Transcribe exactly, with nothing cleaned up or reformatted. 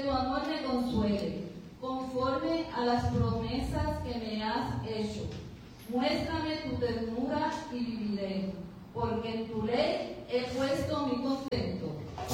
tu amor me consuele, conforme a las promesas que me has hecho. Muéstrame tu ternura y viviré, porque en tu ley he puesto mi contento.